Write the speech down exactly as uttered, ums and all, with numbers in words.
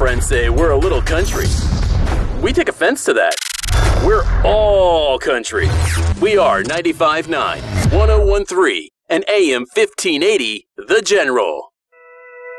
friends say we're a little country. We take offense to that. We're all country. We are ninety-five point nine, one oh one point three, and A M fifteen eighty, The General.